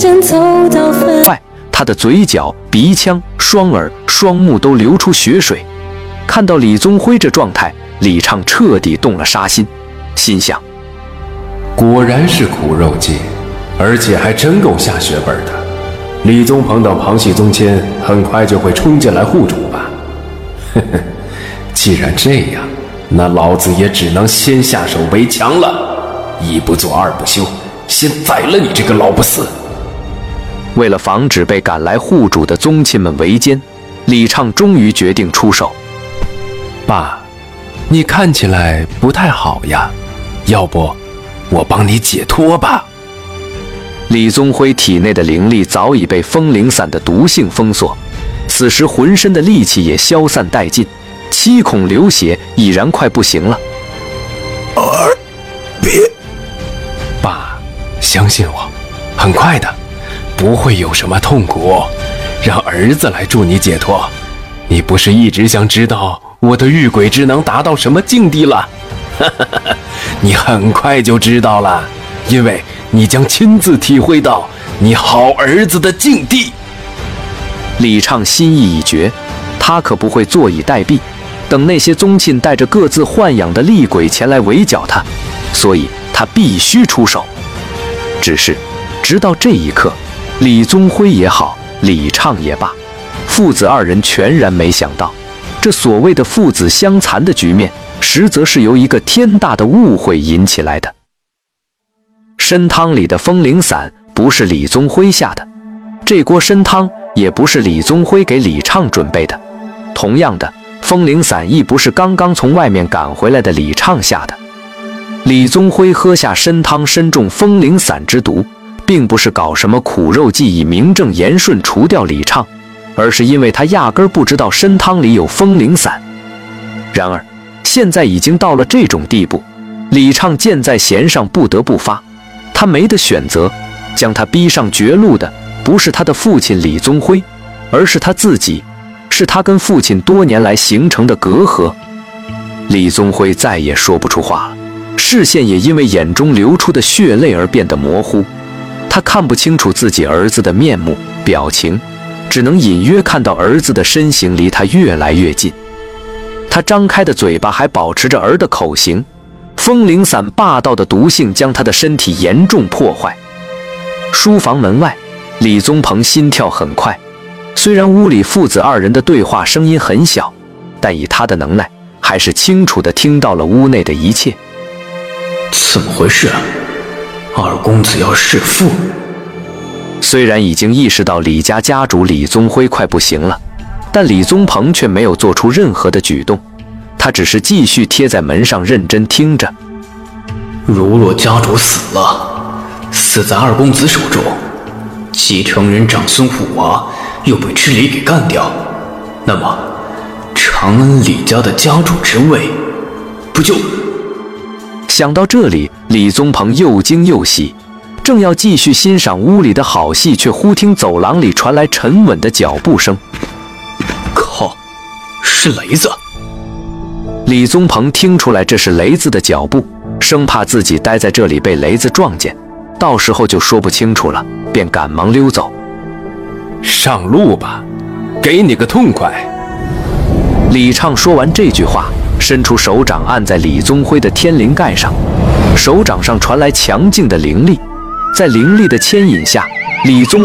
快，他的嘴角、鼻腔、双耳、双目都流出血水。看到李宗辉这状态，李畅彻底动了杀心，心想： 果然是苦肉计，而且还真够下血本的。李宗鹏等旁系宗亲很快就会冲进来护主吧？呵呵，既然这样，那老子也只能先下手为强了。一不做二不休，先宰了你这个老不死！ 为了防止被赶来护主的宗亲们围歼，李畅终于决定出手。 爸，你看起来不太好呀，要不我帮你解脱吧。 李宗辉体内的灵力早已被风灵散的毒性封锁，此时浑身的力气也消散殆尽，七孔流血，已然快不行了。 别，爸，相信我，很快的，不会有什么痛苦，让儿子来助你解脱。你不是一直想知道我的御鬼之能达到什么境地了？你很快就知道了，因为你将亲自体会到你好儿子的境地。 李畅心意已决，他可不会坐以待毙，等那些宗亲带着各自豢养的厉鬼前来围剿他，所以他必须出手。只是，直到这一刻，李宗辉也好，李畅也罢，父子二人全然没想到，这所谓的父子相残的局面，实则是由一个天大的误会引起来的。参汤里的风灵散不是李宗辉下的，这锅参汤也不是李宗辉给李畅准备的。同样的，风灵散亦不是刚刚从外面赶回来的李畅下的。李宗辉喝下参汤身中风灵散之毒，并不是搞什么苦肉计以名正言顺除掉李畅，而是因为他压根不知道参汤里有风灵散。然而现在已经到了这种地步，李畅箭在弦上不得不发，他没得选择，将他逼上绝路的不是他的父亲李宗辉，而是他自己，是他跟父亲多年来形成的隔阂。李宗辉再也说不出话了，视线也因为眼中流出的血泪而变得模糊，他看不清楚自己儿子的面目表情，只能隐约看到儿子的身形离他越来越近。他张开的嘴巴还保持着儿的口型，风灵散霸道的毒性将他的身体严重破坏。书房门外，李宗鹏心跳很快，虽然屋里父子二人的对话声音很小，但以他的能耐，还是清楚地听到了屋内的一切。 怎么回事啊？二公子要弑父？ 虽然已经意识到李家家主李宗辉快不行了，但李宗鹏却没有做出任何的举动，他只是继续贴在门上认真听着。 如若家主死了，死在二公子手中，继承人长孙虎娃又被知礼给干掉，那么长安李家的家主之位不就…… 想到这里，李宗鹏又惊又喜，正要继续欣赏屋里的好戏，却忽听走廊里传来沉稳的脚步声。 靠，是雷子！ 李宗鹏听出来这是雷子的脚步，生怕自己待在这里被雷子撞见，到时候就说不清楚了，便赶忙溜走。 上路吧，给你个痛快！ 李畅说完这句话，伸出手掌按在李宗辉的天灵盖上，手掌上传来强劲的灵力，在灵力的牵引下，李宗